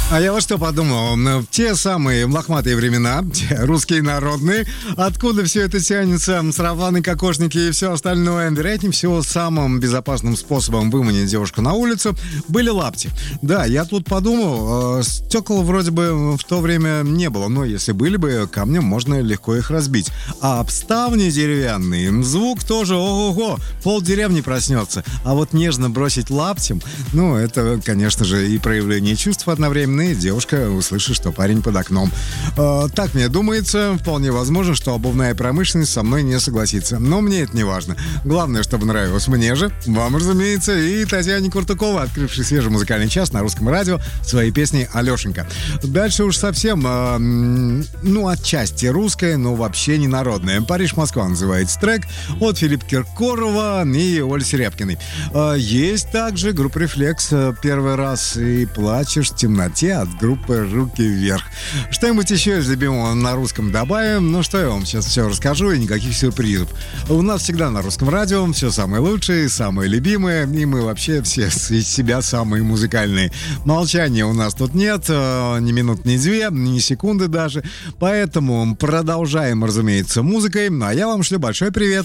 А я вот что подумал, в те самые лохматые времена, русские народные, откуда все это тянется, сарафаны, кокошники и все остальное, вероятнее всего, самым безопасным способом выманить девушку на улицу были лапти. Да, я тут подумал, стекол вроде бы в то время не было, но если были бы, камнем можно легко их разбить. А обставни деревянные, звук тоже ого-го, пол деревни проснется. А вот нежно бросить лаптем, ну, это, конечно же, и проявление чувств одновременно, и девушка услышит, что парень под окном. Так мне думается, вполне возможно, что обувная промышленность со мной не согласится. Но мне это не важно. Главное, чтобы нравилось мне же, вам, разумеется, и Татьяне Куртуковой, открывшей свежий музыкальный час на Русском радио своей песней «Алешенька». Дальше уж совсем, отчасти русская, но вообще не народная. «Париж-Москва» называется трек от Филиппа Киркорова и Оли Серябкиной. Есть также группа «Рефлекс», «Первый раз» и «Плачешь в темноте» от группы «Руки вверх». Что-нибудь еще из любимого на русском добавим. Ну что, я вам сейчас все расскажу, и никаких сюрпризов. У нас всегда на Русском радио все самое лучшее, самое любимое, и мы вообще все из себя самые музыкальные. Молчания у нас тут нет, ни минут, ни две, ни секунды даже. Поэтому продолжаем, разумеется, музыкой. А я вам шлю большой привет.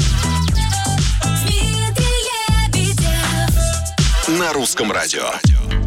На Русском радио.